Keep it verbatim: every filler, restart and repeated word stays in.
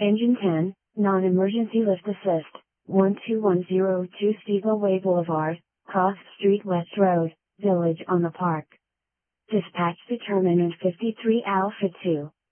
Engine ten, non-emergency lift assist, one two one zero two Steeple Way Boulevard, Cross Street West Road, Village on the Park. Dispatch determinant fifty-three Alpha two.